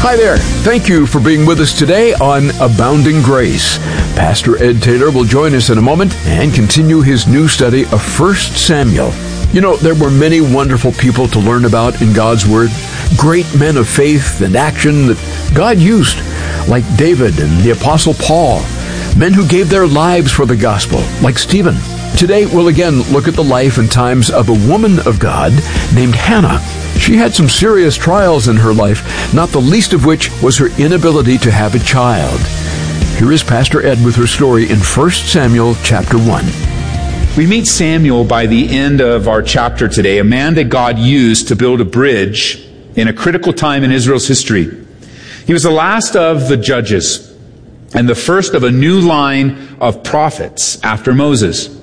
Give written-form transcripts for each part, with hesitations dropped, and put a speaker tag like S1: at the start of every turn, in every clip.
S1: Hi there. Thank you for being with us today on Abounding Grace. Pastor Ed Taylor will join us in a moment and continue his new study of 1 Samuel. You know, there were many wonderful people to learn about in God's Word. Great men of faith and action that God used, like David and the Apostle Paul. Men who gave their lives for the gospel, like Stephen. Today, we'll again look at the life and times of a woman of God named Hannah. She had some serious trials in her life, not the least of which was her inability to have a child. Here is Pastor Ed with her story in 1 Samuel chapter 1.
S2: We meet Samuel by the end of our chapter today, a man that God used to build a bridge in a critical time in Israel's history. He was the last of the judges and the first of a new line of prophets after Moses.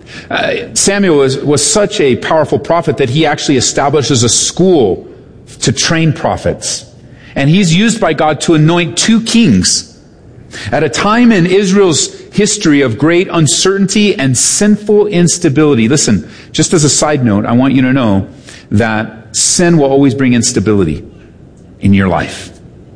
S2: Samuel was such a powerful prophet that he actually establishes a school to train prophets. And he's used by God to anoint 2 kings. At a time in Israel's history of great uncertainty and sinful instability. Listen, just as a side note, I want you to know that sin will always bring instability in your life.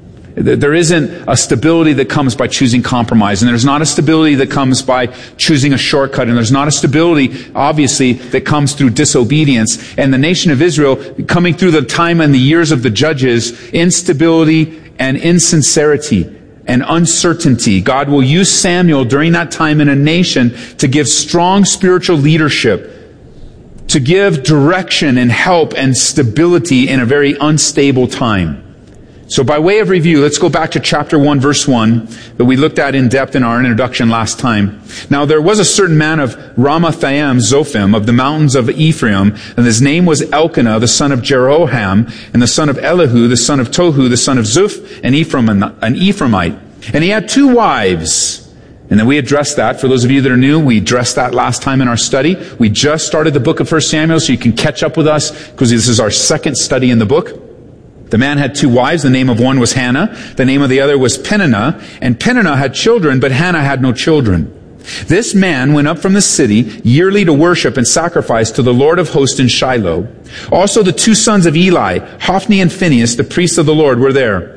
S2: There isn't a stability that comes by choosing compromise, and there's not a stability that comes by choosing a shortcut, and there's not a stability, obviously, that comes through disobedience. And the nation of Israel, coming through the time and the years of the judges, instability and insincerity and uncertainty. God will use Samuel during that time in a nation to give strong spiritual leadership, to give direction and help and stability in a very unstable time. So by way of review, let's go back to chapter 1, verse 1, that we looked at in depth in our introduction last time. Now there was a certain man of Ramathaim Zophim of the mountains of Ephraim, and his name was Elkanah, the son of Jeroham, and the son of Elihu, the son of Tohu, the son of Zuph, an Ephraimite. And he had 2 wives. And then we addressed that. For those of you that are new, we addressed that last time in our study. We just started the book of 1 Samuel, so you can catch up with us, because this is our second study in the book. The man had 2 wives. The name of one was Hannah. The name of the other was Peninnah. And Peninnah had children, but Hannah had no children. This man went up from the city yearly to worship and sacrifice to the Lord of hosts in Shiloh. Also the 2 sons of Eli, Hophni and Phinehas, the priests of the Lord, were there.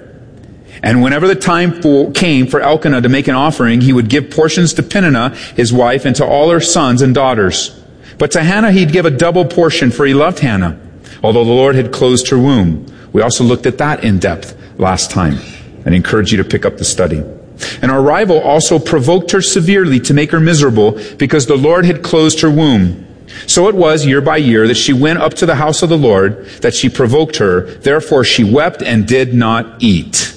S2: And whenever the time came for Elkanah to make an offering, he would give portions to Peninnah, his wife, and to all her sons and daughters. But to Hannah he'd give a double portion, for he loved Hannah, although the Lord had closed her womb. We also looked at that in depth last time. I'd encourage you to pick up the study. And our rival also provoked her severely to make her miserable, because the Lord had closed her womb. So it was year by year that she went up to the house of the Lord, that she provoked her. Therefore she wept and did not eat.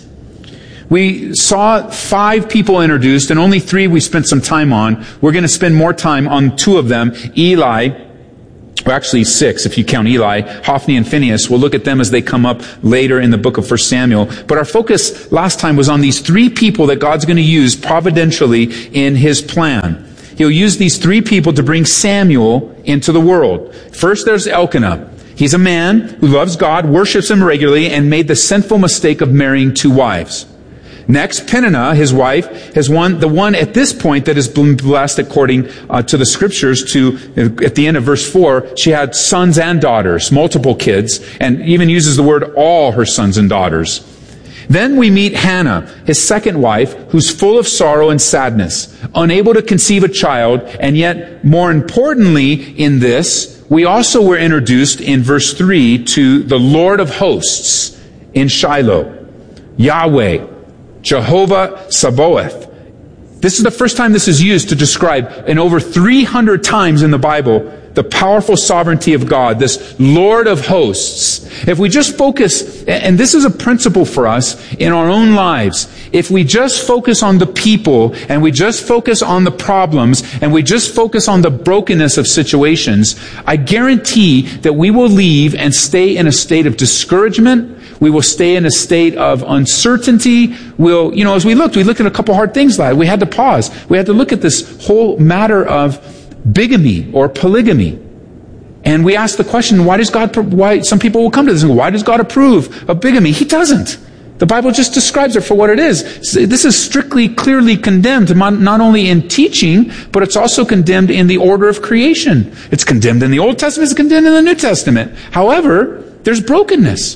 S2: We saw 5 people introduced, and only 3 we spent some time on. We're going to spend more time on 2 of them. Eli, well, actually 6 if you count Eli, Hophni and Phinehas. We'll look at them as they come up later in the book of 1 Samuel. But our focus last time was on these 3 people that God's going to use providentially in His plan. He'll use these 3 people to bring Samuel into the world. First, there's Elkanah. He's a man who loves God, worships Him regularly, and made the sinful mistake of marrying 2 wives. Next, Peninnah, his wife, the one at this point that has been blessed according to the scriptures at the end of verse 4, she had sons and daughters, multiple kids, and even uses the word all her sons and daughters. Then we meet Hannah, his second wife, who's full of sorrow and sadness, unable to conceive a child, and yet, more importantly in this, we also were introduced in verse 3 to the Lord of hosts in Shiloh, Yahweh, Jehovah Sabaoth. This is the first time this is used to describe, in over 300 times in the Bible, the powerful sovereignty of God, this Lord of hosts. If we just focus, and this is a principle for us in our own lives, if we just focus on the people, and we just focus on the problems, and we just focus on the brokenness of situations, I guarantee that we will leave and stay in a state of discouragement. We will stay in a state of uncertainty. As we looked at a couple hard things like we had to pause. We had to look at this whole matter of bigamy or polygamy. And we asked the question, why some people will come to this and go, why does God approve of bigamy? He doesn't. The Bible just describes it for what it is. This is strictly, clearly condemned, not only in teaching, but it's also condemned in the order of creation. It's condemned in the Old Testament, it's condemned in the New Testament. However, there's brokenness.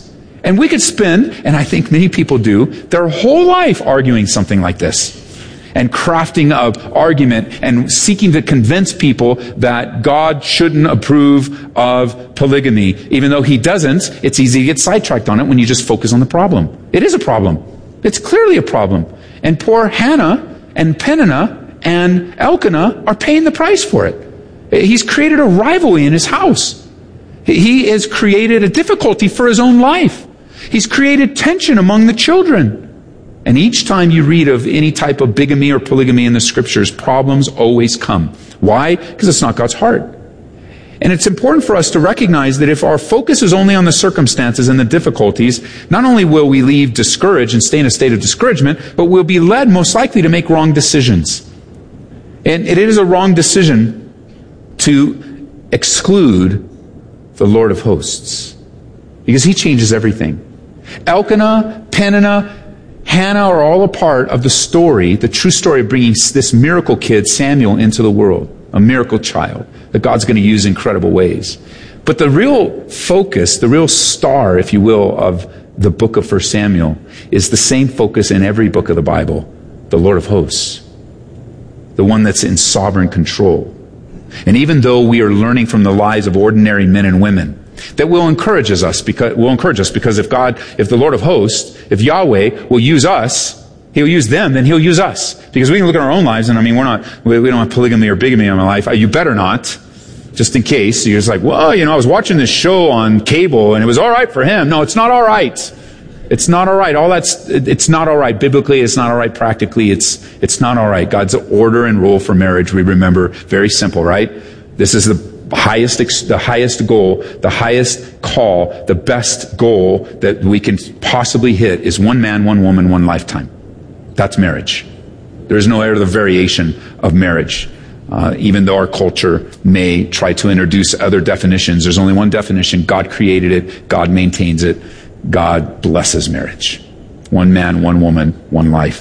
S2: And we could spend, and I think many people do, their whole life arguing something like this. And crafting an argument and seeking to convince people that God shouldn't approve of polygamy. Even though he doesn't, it's easy to get sidetracked on it when you just focus on the problem. It is a problem. It's clearly a problem. And poor Hannah and Peninnah and Elkanah are paying the price for it. He's created a rivalry in his house. He has created a difficulty for his own life. He's created tension among the children. And each time you read of any type of bigamy or polygamy in the scriptures, problems always come. Why? Because it's not God's heart. And it's important for us to recognize that if our focus is only on the circumstances and the difficulties, not only will we leave discouraged and stay in a state of discouragement, but we'll be led most likely to make wrong decisions. And it is a wrong decision to exclude the Lord of hosts, because he changes everything. Elkanah, Peninnah, Hannah are all a part of the story, the true story of bringing this miracle kid, Samuel, into the world. A miracle child that God's going to use in incredible ways. But the real focus, the real star, if you will, of the book of 1 Samuel is the same focus in every book of the Bible. The Lord of hosts. The one that's in sovereign control. And even though we are learning from the lives of ordinary men and women, that will encourage us because if the Lord of hosts, if Yahweh will use us, he'll use them, then he'll use us. Because we can look at our own lives, and we don't have polygamy or bigamy in my life. You better not, just in case. You're just like, well, I was watching this show on cable, and it was all right for him. No, it's not all right. It's not all right. It's not all right. Biblically, it's not all right. Practically, it's not all right. God's order and rule for marriage, we remember, very simple, right? This is the highest goal, the highest call, the best goal that we can possibly hit is one man, one woman, one lifetime. That's marriage. There is no other variation of marriage. Even though our culture may try to introduce other definitions, there's only one definition. God created it. God maintains it. God blesses marriage. One man, one woman, one life.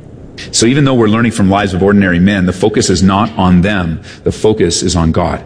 S2: So even though we're learning from lives of ordinary men, the focus is not on them. The focus is on God.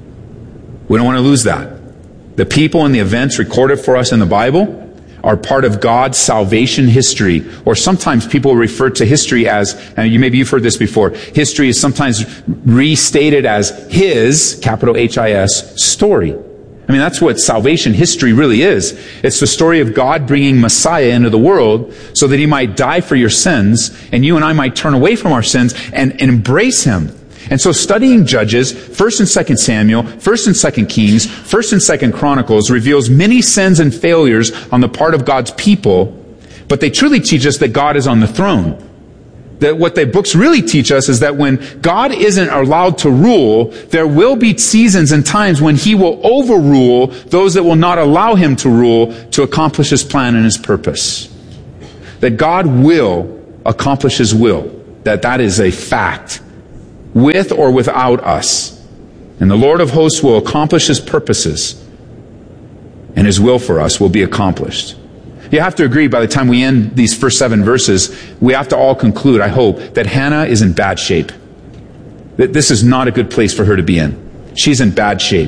S2: We don't want to lose that. The people and the events recorded for us in the Bible are part of God's salvation history. Or sometimes people refer to history as, and maybe you've heard this before, history is sometimes restated as his, capital H-I-S, story. That's what salvation history really is. It's the story of God bringing Messiah into the world so that he might die for your sins, and you and I might turn away from our sins and embrace him. And so studying Judges, 1st and 2nd Samuel, 1st and 2nd Kings, 1st and 2nd Chronicles reveals many sins and failures on the part of God's people, but they truly teach us that God is on the throne. That what the books really teach us is that when God isn't allowed to rule, there will be seasons and times when he will overrule those that will not allow him to rule to accomplish his plan and his purpose. That God will accomplish his will. That is a fact. With or without us. And the Lord of hosts will accomplish his purposes. And his will for us will be accomplished. You have to agree by the time we end these first 7 verses, we have to all conclude, I hope, that Hannah is in bad shape. That this is not a good place for her to be in. She's in bad shape.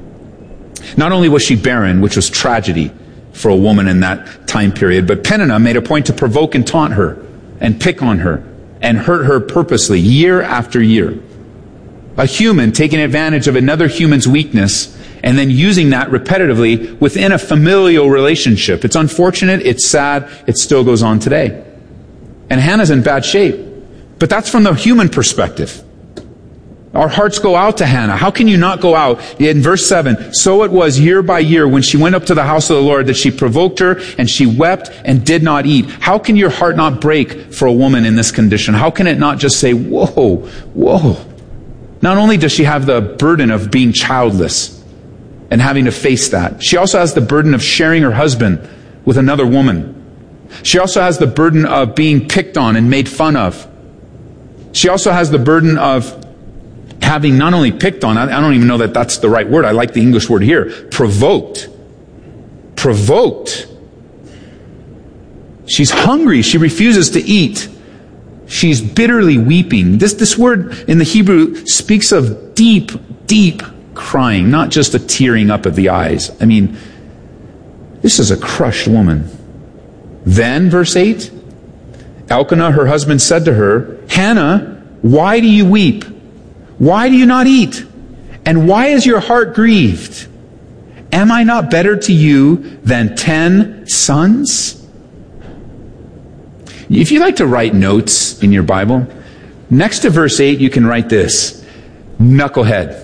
S2: Not only was she barren, which was tragedy for a woman in that time period, but Peninnah made a point to provoke and taunt her and pick on her and hurt her purposely year after year. A human taking advantage of another human's weakness and then using that repetitively within a familial relationship. It's unfortunate, it's sad, it still goes on today. And Hannah's in bad shape. But that's from the human perspective. Our hearts go out to Hannah. How can you not go out? In verse 7, so it was year by year when she went up to the house of the Lord that she provoked her and she wept and did not eat. How can your heart not break for a woman in this condition? How can it not just say, whoa, whoa? Not only does she have the burden of being childless and having to face that, she also has the burden of sharing her husband with another woman. She also has the burden of being picked on and made fun of. She also has the burden of having not only picked on, I don't even know that that's the right word. I like the English word here. Provoked. Provoked. She's hungry. She refuses to eat. She's bitterly weeping. This word in the Hebrew speaks of deep, deep crying, not just a tearing up of the eyes. This is a crushed woman. Then, verse 8, Elkanah, her husband, said to her, Hannah, why do you weep? Why do you not eat? And why is your heart grieved? Am I not better to you than 10 sons? If you like to write notes in your Bible, next to verse 8 you can write this: knucklehead.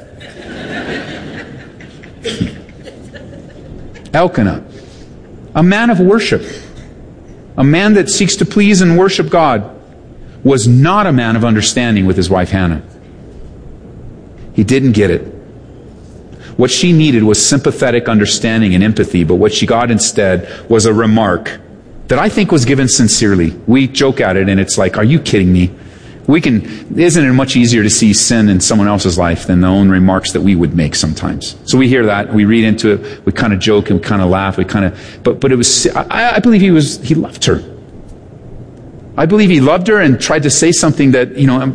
S2: Elkanah, a man of worship, a man that seeks to please and worship God, was not a man of understanding with his wife Hannah. He didn't get it. What she needed was sympathetic understanding and empathy, but what she got instead was a remark that I think was given sincerely. We joke at it and it's like, are you kidding me? Isn't it much easier to see sin in someone else's life than the own remarks that we would make sometimes? So we hear that, we read into it, we kind of joke and kind of laugh, but it was, I believe he loved her. I believe he loved her and tried to say something that,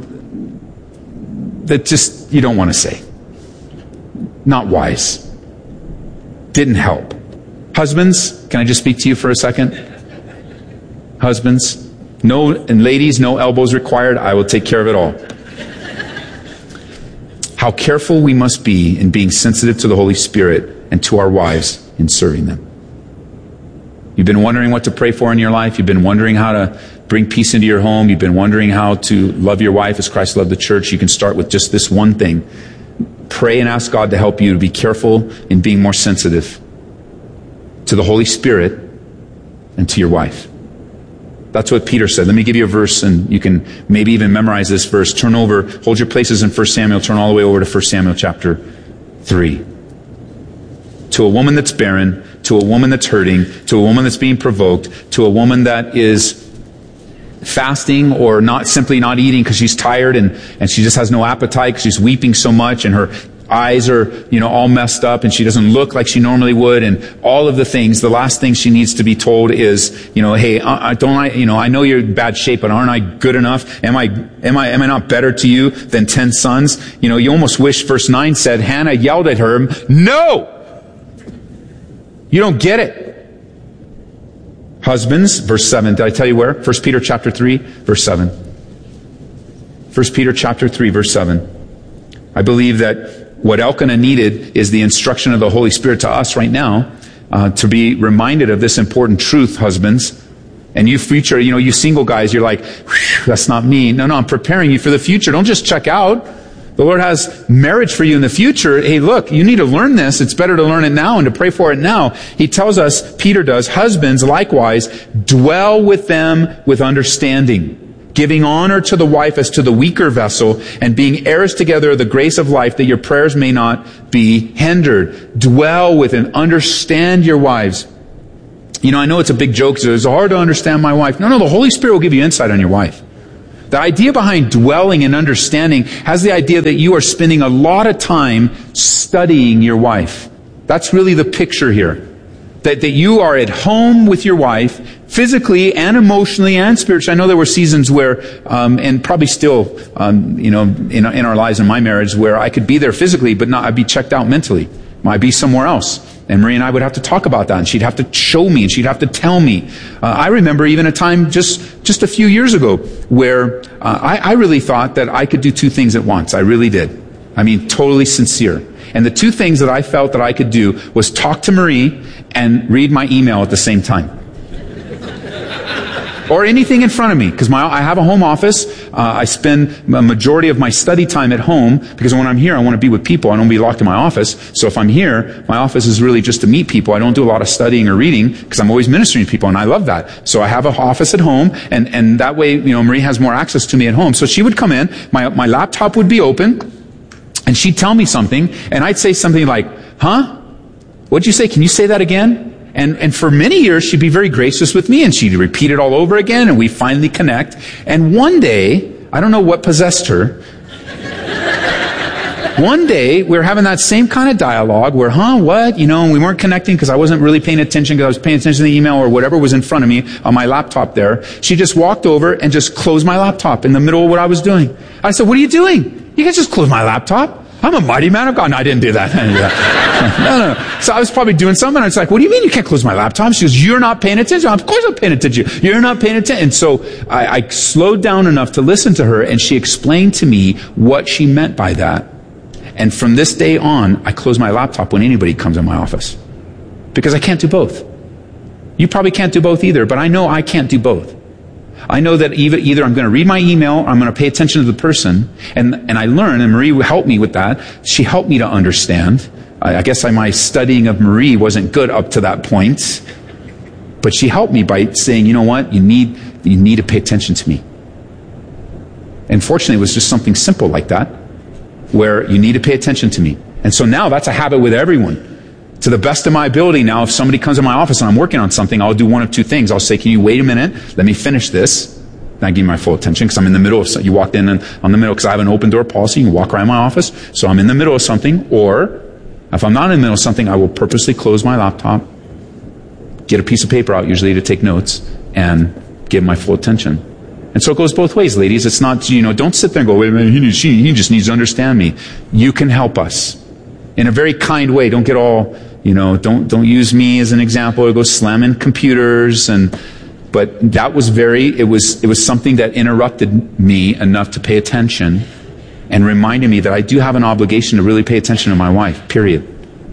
S2: that just you don't want to say. Not wise. Didn't help. Husbands, can I just speak to you for a second? Husbands, and ladies, no elbows required. I will take care of it all. How careful we must be in being sensitive to the Holy Spirit and to our wives in serving them. You've been wondering what to pray for in your life. You've been wondering how to bring peace into your home. You've been wondering how to love your wife as Christ loved the church. You can start with just this one thing. Pray and ask God to help you to be careful in being more sensitive to the Holy Spirit and to your wife. That's what Peter said. Let me give you a verse, and you can maybe even memorize this verse. Turn over, hold your places in 1 Samuel, turn all the way over to 1 Samuel chapter 3. To a woman that's barren, to a woman that's hurting, to a woman that's being provoked, to a woman that is fasting or simply not eating because she's tired and she just has no appetite because she's weeping so much and her eyes are, all messed up and she doesn't look like she normally would, and all of the things. The last thing she needs to be told is, hey, I know you're in bad shape, but aren't I good enough? Am I not better to you than 10 sons? You almost wish verse 9 said, Hannah yelled at her, no! You don't get it. Husbands, verse 7. Did I tell you where? 1 Peter chapter 3, verse 7. 1 Peter chapter 3, verse 7. I believe that what Elkanah needed is the instruction of the Holy Spirit to us right now, to be reminded of this important truth, husbands. And you future, you single guys, you're like, that's not me. No, I'm preparing you for the future. Don't just check out. The Lord has marriage for you in the future. Hey, look, you need to learn this. It's better to learn it now and to pray for it now. He tells us, Peter does, husbands likewise, dwell with them with understanding, giving honor to the wife as to the weaker vessel, and being heirs together of the grace of life, that your prayers may not be hindered. Dwell with and understand your wives. I know it's a big joke, so it's hard to understand my wife. No, the Holy Spirit will give you insight on your wife. The idea behind dwelling and understanding has the idea that you are spending a lot of time studying your wife. That's really the picture here. That you are at home with your wife, physically and emotionally and spiritually. I know there were seasons where, and probably still, in our lives, in my marriage, where I could be there physically, but I'd be checked out mentally. I'd be somewhere else. And Marie and I would have to talk about that, and she'd have to show me, and she'd have to tell me. I remember even a time just a few years ago where I really thought that I could do two things at once. I really did. I mean, totally sincere. And the two things that I felt that I could do was talk to Marie and read my email at the same time. Or anything in front of me, because I have a home office. I spend a majority of my study time at home, because when I'm here, I want to be with people. I don't want to be locked in my office. So if I'm here, my office is really just to meet people. I don't do a lot of studying or reading, because I'm always ministering to people, and I love that. So I have an office at home, and that way, Marie has more access to me at home. So she would come in, my laptop would be open, and she'd tell me something, and I'd say something like, huh? What'd you say? Can you say that again? And for many years, she'd be very gracious with me, and she'd repeat it all over again, and we finally connect. And one day, I don't know what possessed her. One day, we were having that same kind of dialogue where, what? And we weren't connecting because I wasn't really paying attention, because I was paying attention to the email or whatever was in front of me on my laptop there. She just walked over and just closed my laptop in the middle of what I was doing. I said, what are you doing? You can't just close my laptop. I'm a mighty man of God. No, I didn't do that. No. So I was probably doing something. I was like, what do you mean you can't close my laptop? She goes, you're not paying attention. Of course I'm paying attention. You're not paying attention. And so I slowed down enough to listen to her, and she explained to me what she meant by that. And from this day on, I close my laptop when anybody comes in my office. Because I can't do both. You probably can't do both either, but I know I can't do both. I know that either I'm going to read my email or I'm going to pay attention to the person. And I learn, and Marie helped me with that. She helped me to understand. I guess my studying of Marie wasn't good up to that point. But she helped me by saying, you know what? You need to pay attention to me. And fortunately, it was just something simple like that, where you need to pay attention to me. And so now that's a habit with everyone. To the best of my ability now, if somebody comes in my office and I'm working on something, I'll do one of two things. I'll say, can you wait a minute? Let me finish this. And I give you my full attention because I'm in the middle of something. You walked in and I'm in the middle because I have an open door policy. You can walk around my office. So I'm in the middle of something. Or if I'm not in the middle of something, I will purposely close my laptop, get a piece of paper out usually to take notes, and give my full attention. And so it goes both ways, ladies. It's not, don't sit there and go, wait a minute, he just needs to understand me. You can help us in a very kind way. Don't get all, don't use me as an example or go slamming computers. But that was it was something that interrupted me enough to pay attention and reminded me that I do have an obligation to really pay attention to my wife, period.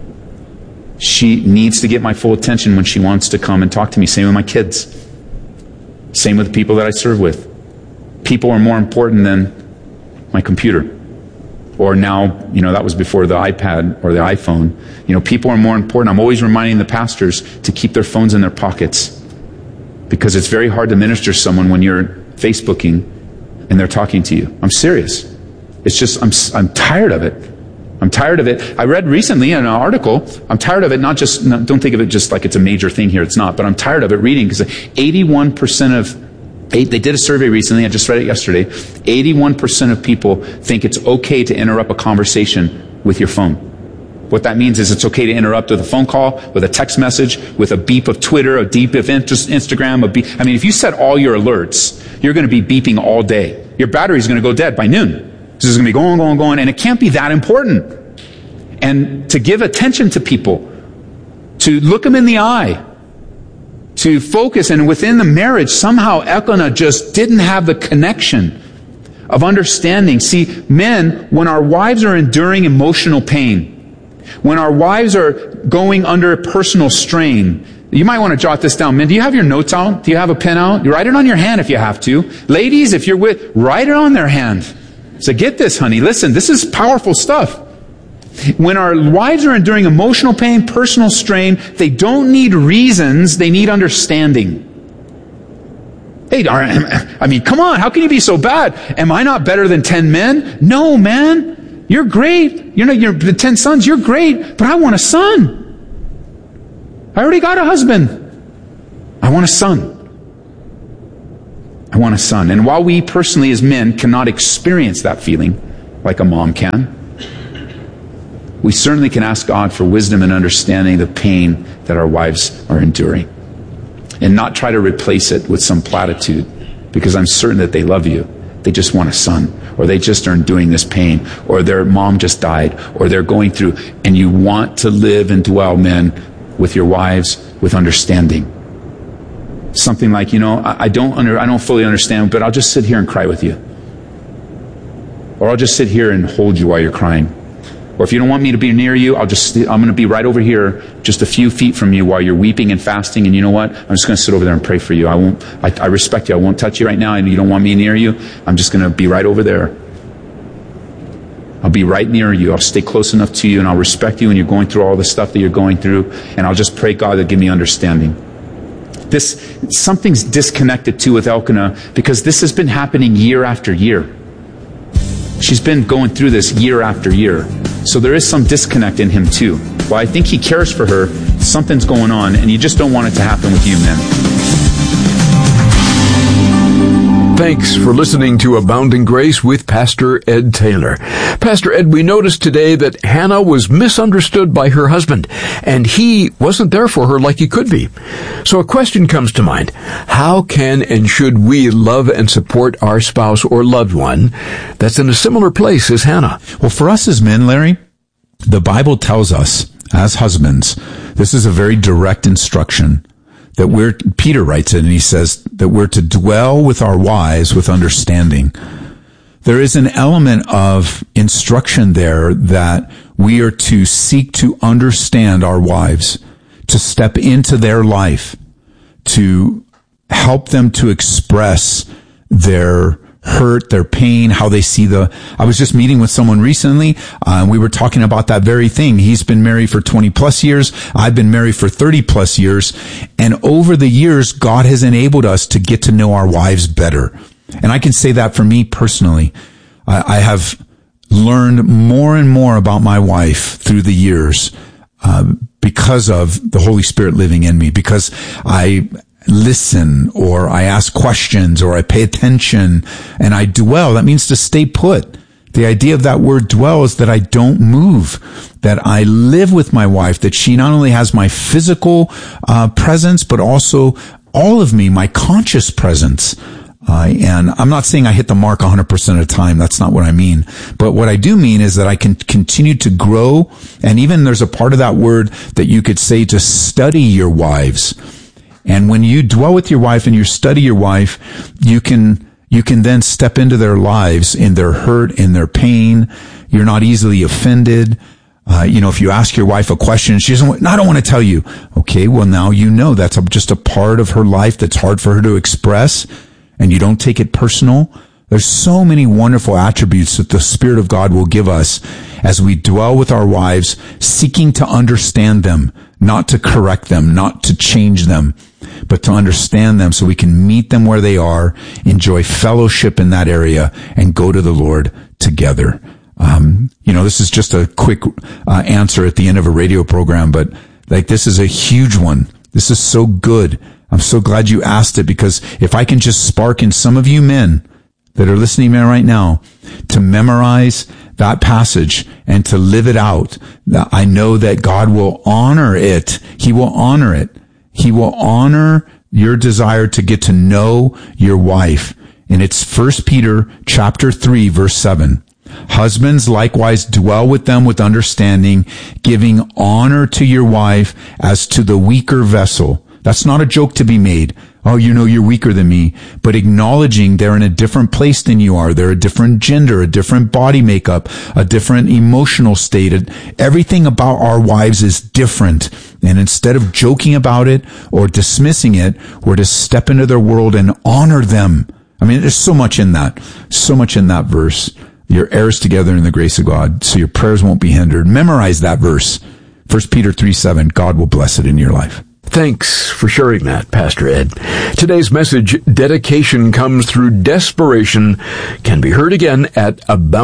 S2: She needs to get my full attention when she wants to come and talk to me. Same with my kids. Same with the people that I serve with. People are more important than my computer. Or now, that was before the iPad or the iPhone. People are more important. I'm always reminding the pastors to keep their phones in their pockets. Because it's very hard to minister to someone when you're Facebooking and they're talking to you. I'm serious. It's just, I'm tired of it. I'm tired of it. I read recently in an article, I'm tired of it, don't think of it just like it's a major thing here. It's not. But I'm tired of it reading because 81% they did a survey recently, I just read it yesterday, 81% of people think it's okay to interrupt a conversation with your phone. What that means is it's okay to interrupt with a phone call, with a text message, with a beep of Twitter, a beep of Instagram, if you set all your alerts, you're going to be beeping all day. Your battery's going to go dead by noon. This is going to be going, and it can't be that important. And to give attention to people, to look them in the eye, to focus, and within the marriage, somehow Elkanah just didn't have the connection of understanding. See, men, when our wives are enduring emotional pain, when our wives are going under personal strain, you might want to jot this down. Men, do you have your notes out? Do you have a pen out? You write it on your hand if you have to. Ladies, if you're write it on their hand. So get this, honey. Listen, this is powerful stuff. When our wives are enduring emotional pain, personal strain, they don't need reasons, they need understanding. Hey, come on, how can you be so bad? Am I not better than 10 men? No, man. You're great. You're the 10 sons, you're great, but I want a son. I already got a husband. I want a son. I want a son. And while we personally as men cannot experience that feeling like a mom can, we certainly can ask God for wisdom and understanding the pain that our wives are enduring. And not try to replace it with some platitude, because I'm certain that they love you. They just want a son, or they just are enduring this pain, or their mom just died, or they're going through, and you want to live and dwell, men, with your wives with understanding. Something like, I don't fully understand, but I'll just sit here and cry with you. Or I'll just sit here and hold you while you're crying. Or if you don't want me to be near you, I'm going to be right over here, just a few feet from you while you're weeping and fasting. And you know what? I'm just going to sit over there and pray for you. I respect you. I won't touch you right now. And you don't want me near you. I'm just going to be right over there. I'll be right near you. I'll stay close enough to you, and I'll respect you when you're going through all the stuff that you're going through. And I'll just pray God to give me understanding. Something's disconnected too with Elkanah, because this has been happening year after year. She's been going through this year after year. So there is some disconnect in him too. While I think he cares for her, something's going on, and you just don't want it to happen with you, men.
S1: Thanks for listening to Abounding Grace with Pastor Ed Taylor. Pastor Ed, we noticed today that Hannah was misunderstood by her husband, and he wasn't there for her like he could be. So a question comes to mind. How can and should we love and support our spouse or loved one that's in a similar place as Hannah?
S3: Well, for us as men, Larry, the Bible tells us, as husbands, this is a very direct instruction that Peter writes it, and he says that we're to dwell with our wives with understanding. There is an element of instruction there that we are to seek to understand our wives, to step into their life, to help them to express their hurt, their pain, how they see I was just meeting with someone recently, and we were talking about that very thing. He's been married for 20 plus years. I've been married for 30 plus years. And over the years, God has enabled us to get to know our wives better. And I can say that for me personally. I have learned more and more about my wife through the years, because of the Holy Spirit living in me, because I listen, or I ask questions, or I pay attention, and I dwell. That means to stay put. The idea of that word dwell is that I don't move, that I live with my wife, that she not only has my physical presence, but also all of me, my conscious presence. And I'm not saying I hit the mark 100% of the time. That's not what I mean. But what I do mean is that I can continue to grow. And even there's a part of that word that you could say to study your wives. And when you dwell with your wife and you study your wife, you can then step into their lives, in their hurt, in their pain. You're not easily offended. If you ask your wife a question, she doesn't, I don't want to tell you. Okay, well now you know that's just a part of her life that's hard for her to express, and you don't take it personal. There's so many wonderful attributes that the Spirit of God will give us as we dwell with our wives, seeking to understand them, not to correct them, not to change them, but to understand them so we can meet them where they are, enjoy fellowship in that area, and go to the Lord together. This is just a quick answer at the end of a radio program, but this is a huge one. This is so good. I'm so glad you asked it, because if I can just spark in some of you men that are listening right now to memorize that passage and to live it out, I know that God will honor it. He will honor it. He will honor your desire to get to know your wife. And it's 1 Peter chapter 3, verse 7. Husbands, likewise, dwell with them with understanding, giving honor to your wife as to the weaker vessel. That's not a joke to be made. Oh, you're weaker than me. But acknowledging they're in a different place than you are. They're a different gender, a different body makeup, a different emotional state. Everything about our wives is different. And instead of joking about it or dismissing it, we're to step into their world and honor them. I mean, there's so much in that verse. You're heirs together in the grace of God, so your prayers won't be hindered. Memorize that verse. 1 Peter 3:7. God will bless it in your life.
S1: Thanks for sharing that, Pastor Ed. Today's message, Dedication Comes Through Desperation, can be heard again at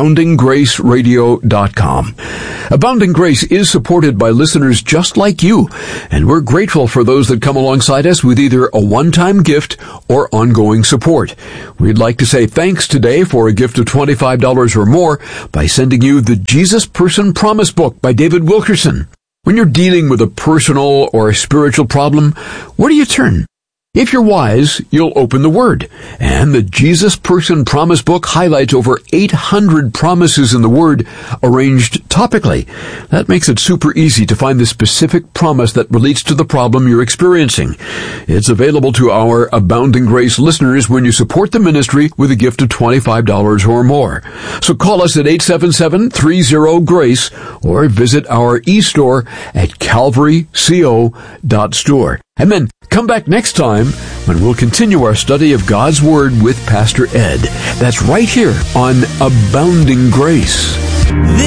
S1: aboundinggraceradio.com. Abounding Grace is supported by listeners just like you, and we're grateful for those that come alongside us with either a one-time gift or ongoing support. We'd like to say thanks today for a gift of $25 or more by sending you the Jesus Person Promise Book by David Wilkerson. When you're dealing with a personal or a spiritual problem, where do you turn? If you're wise, you'll open the Word. And the Jesus Person Promise Book highlights over 800 promises in the Word arranged topically. That makes it super easy to find the specific promise that relates to the problem you're experiencing. It's available to our Abounding Grace listeners when you support the ministry with a gift of $25 or more. So call us at 877-30-GRACE or visit our e-store at calvaryco.store. And then come back next time when we'll continue our study of God's Word with Pastor Ed. That's right here on Abounding Grace.